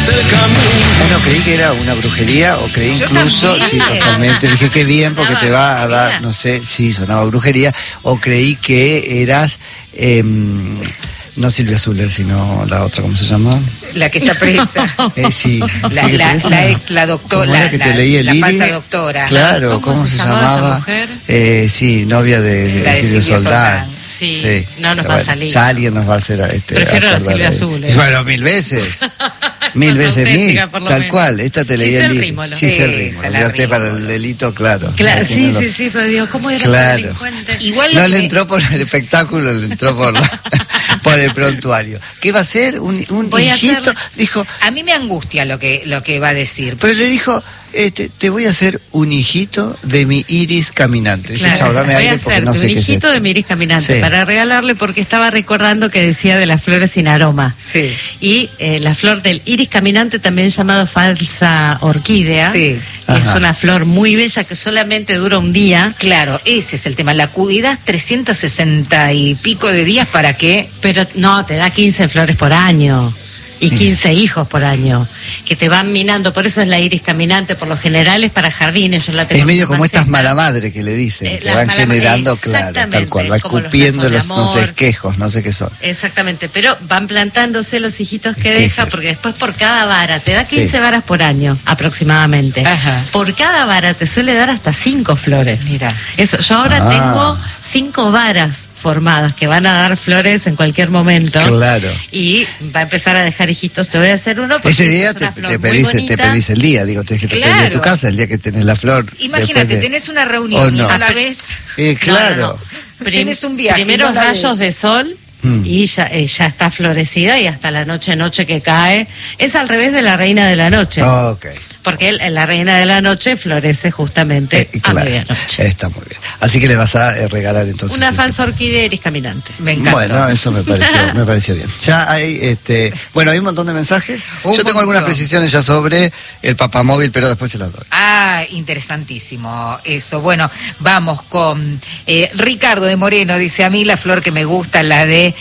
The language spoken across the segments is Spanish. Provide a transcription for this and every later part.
Bueno, creí que era una brujería, o creí Yo incluso, también. sí, totalmente, dije que bien porque te va a dar, no sé, sí, sonaba brujería, o creí que eras, no Silvia Zuller, sino la otra, ¿cómo se llama? La que está presa. Sí. La doctora, ¿Cómo era que te leí el la iris? falsa doctora. Claro, ¿cómo se llamaba? esa mujer? Sí, novia de La de Silvio Silvio Soldán. Sí, no nos va a salir. Ya alguien nos va a hacer Prefiero a la acordar Silvia de- Zuller. Bueno, 1000 veces. 1000 Más veces auténtica, 1000, por lo tal menos. cual. Esta te leía el Giselle iris. Rímolo. Giselle Esa, Rímolo. la Mira usted para Rímolo. el delito, claro. Claro, Tiene los- sí, pero digo, ¿cómo era Claro. ese delincuente? Igual No lo le que- entró por el espectáculo, le entró por el prontuario. ¿Qué va a ser? ¿Un Voy a hijito? hacer- Dijo, A mí me angustia lo que va a decir. pero le dijo, te voy a hacer un hijito de mi iris caminante. Dice, Claro, chao, dame voy a aire porque hacerte no sé un qué es hijito esto. de mi iris caminante Sí. para regalarle, porque estaba recordando que decía de las flores sin aroma. Sí. Y la flor del iris caminante, también llamado falsa orquídea, Sí. que es Ajá. una flor muy bella que solamente dura un día, Claro, ese es el tema. La cuidas 360 y pico de días para que... pero no, te da 15 flores por año. Y 15 hijos por año, que te van minando. Por eso es la iris caminante, por lo general es para jardines. Yo la tengo Es medio en como maceta. estas malamadres que le dicen, que las van malamadres, generando, claro, tal exactamente, cual, va como los escupiendo brazos de no sé, amor. quejos, no sé qué son. Exactamente, pero van plantándose los hijitos que Quejes. deja, porque después por cada vara, te da 15 Sí. varas por año aproximadamente. Ajá. Por cada vara te suele dar hasta 5 flores. Mira. Eso, yo ahora Ah. tengo 5 varas formadas que van a dar flores en cualquier momento. Claro. Y va a empezar a dejar hijitos. Te voy a hacer uno porque Ese día es una te flor muy pedís bonita. el día, digo, tenés que tratar de tu Claro. casa el día que tenés la flor. Imagínate, después de- tenés una reunión ¿O no? y a la vez... Claro. Tienes un viaje, Primeros no la rayos ves. de sol Mm. y ya está florecida, y hasta la noche que cae. Es al revés de la reina de la noche. Ok. Porque la reina de la noche florece justamente a Claro. medianoche. Está muy bien. Así que le vas a regalar entonces. Una ese- falsa orquídea iris caminante. Me encanta. Bueno, eso me pareció bien. Ya hay, bueno, hay un montón de mensajes. Un Yo tengo algunas montón. precisiones ya sobre el papamóvil, pero después se las doy. Ah, interesantísimo eso. Bueno, vamos con Ricardo de Moreno. Dice, a mí la flor que me gusta, la de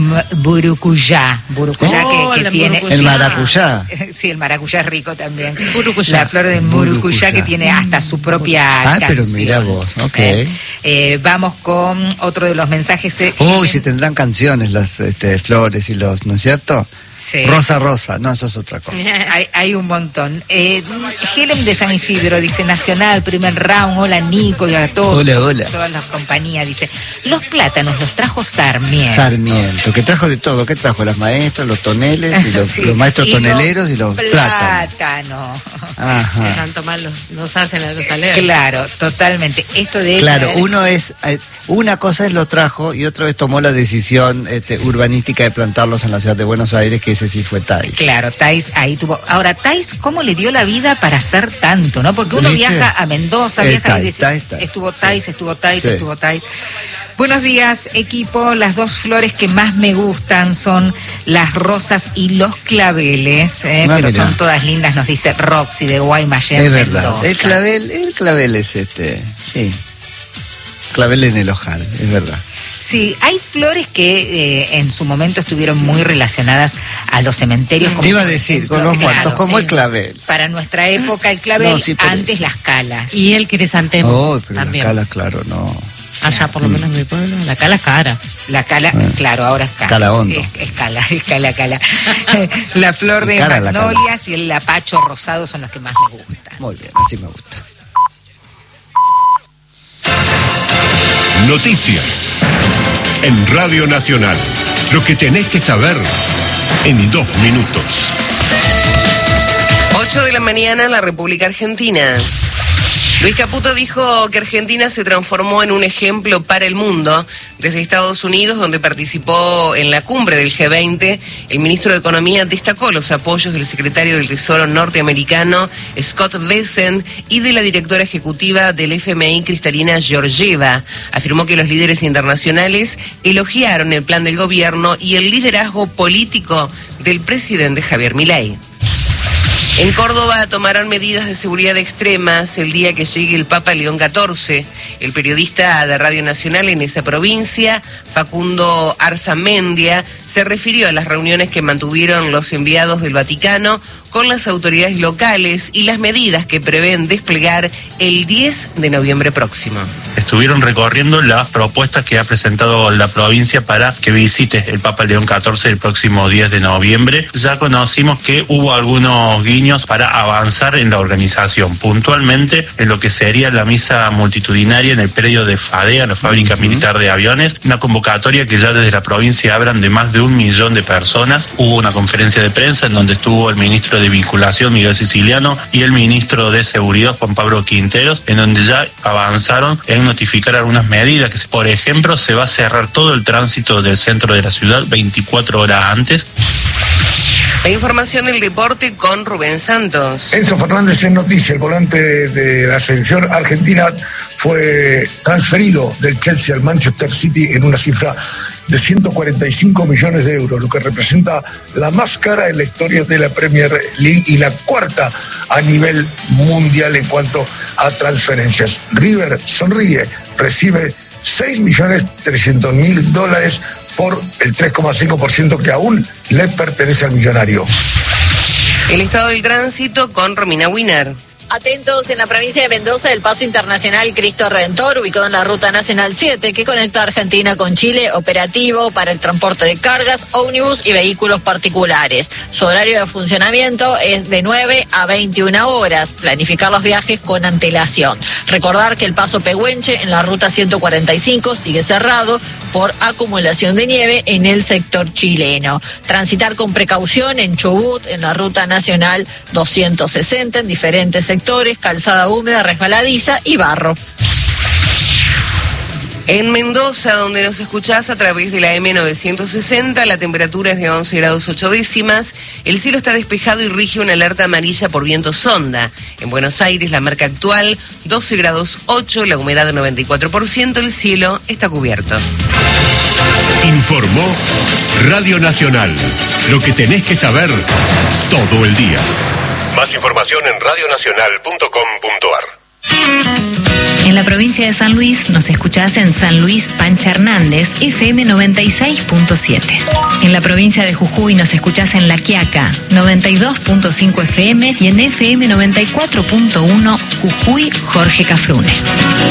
burucuyá. Burucuyá Oh, que la tiene... burucuyá. El maracuyá. Sí, el maracuyá es rico también. Burucuyá. La flor de burucuyá que tiene hasta su propia Ah, pero canción. mira vos, ok. Vamos con otro de los mensajes. Uy, si tendrán canciones las flores y los, ¿no es cierto? Sí. Rosa, rosa. No, eso es otra cosa. Hay un montón. Helen de San Isidro dice, Nacional, primer round, hola Nico y a todos. Hola, hola. Todas las compañías, dice, los plátanos los trajo Sarmiento. Sarmiento, que trajo de todo. ¿Qué trajo? Las maestras, los toneles, y los, Sí. los maestros Y toneleros y los plátanos. Plátanos. Ajá. Tanto mal nos hacen a los aleros. Claro, totalmente. Esto de Claro, una cosa es lo trajo y otro es tomó la decisión urbanística de plantarlos en la ciudad de Buenos Aires, que ese sí fue Thais. Claro, Thais ahí tuvo. Ahora, Thais, ¿cómo le dio la vida para hacer tanto, no? Porque uno ¿Viste? viaja a Mendoza, El viaja y Thais, dice, Thais. estuvo Thais, Sí. estuvo Thais, Sí. estuvo Thais. Buenos días, equipo. Las dos flores que más me gustan son las rosas y los claveles, pero mira. son todas lindas, nos dice Roxy de Guaymallén. Es verdad. Mendoza. El clavel es sí. Clavel en el ojal, es verdad. Sí, hay flores que en su momento estuvieron muy relacionadas a los cementerios. Como Te iba a por decir, ejemplo, con los claro, muertos, como el clavel. Para nuestra época el clavel, No, sí, por antes eso. las calas. Y el crisantemo Oh, pero también. la cala, claro, no. Allá por lo menos en mi pueblo, la cala es cara. La cala, claro, ahora es cala. Cala hondo. Es cala. La flor de Es cara la cala. magnolias y el apacho rosado son los que más me gustan. Muy bien, así me gusta. Noticias en Radio Nacional. Lo que tenés que saber en 2 minutos. 8 de la mañana en la República Argentina. Luis Caputo dijo que Argentina se transformó en un ejemplo para el mundo. Desde Estados Unidos, donde participó en la cumbre del G20, el ministro de Economía destacó los apoyos del secretario del Tesoro norteamericano, Scott Bessent, y de la directora ejecutiva del FMI, Kristalina Georgieva. Afirmó que los líderes internacionales elogiaron el plan del gobierno y el liderazgo político del presidente Javier Milei. En Córdoba tomarán medidas de seguridad extremas el día que llegue el Papa León XIV. El periodista de Radio Nacional en esa provincia, Facundo Arzamendia, se refirió a las reuniones que mantuvieron los enviados del Vaticano con las autoridades locales y las medidas que prevén desplegar el 10 de noviembre próximo. Estuvieron recorriendo las propuestas que ha presentado la provincia para que visite el Papa León XIV el próximo 10 de noviembre. Ya conocimos que hubo algunos guiños para avanzar en la organización, puntualmente en lo que sería la misa multitudinaria en el predio de FADEA, la Fábrica Militar de Aviones, una convocatoria que ya desde la provincia hablan de más de 1 millón de personas. Hubo una conferencia de prensa en donde estuvo el ministro de Vinculación, Miguel Siciliano, y el ministro de Seguridad, Juan Pablo Quinteros, en donde ya avanzaron en notificar algunas medidas, que por ejemplo se va a cerrar todo el tránsito del centro de la ciudad 24 horas antes. La información del deporte con Rubén Santos. Enzo Fernández en noticia, el volante de la selección argentina fue transferido del Chelsea al Manchester City en una cifra de 145 millones de euros, lo que representa la más cara en la historia de la Premier League y la cuarta a nivel mundial en cuanto a transferencias. River sonríe, recibe $6.300.000 por el 3,5% que aún le pertenece al millonario. El estado del tránsito con Romina Wiener. Atentos, en la provincia de Mendoza, el paso internacional Cristo Redentor, ubicado en la Ruta Nacional 7, que conecta Argentina con Chile, operativo para el transporte de cargas, ómnibus y vehículos particulares. Su horario de funcionamiento es de 9 a 21 horas. Planificar los viajes con antelación. Recordar que el paso Pehuenche en la Ruta 145 sigue cerrado por acumulación de nieve en el sector chileno. Transitar con precaución en Chubut, en la Ruta Nacional 260, en diferentes sectores, calzada húmeda, resbaladiza y barro. En Mendoza, donde nos escuchás a través de la M960, la temperatura es de 11 grados 8 décimas, el cielo está despejado y rige una alerta amarilla por viento sonda. En Buenos Aires, la marca actual, 12 grados 8, la humedad 94%, el cielo está cubierto. Informó Radio Nacional, lo que tenés que saber todo el día. Más información en radionacional.com.ar. En la provincia de San Luis nos escuchás en San Luis Pancha Hernández, FM 96.7. En la provincia de Jujuy nos escuchás en La Quiaca, 92.5 FM y en FM 94.1 Jujuy Jorge Cafrune.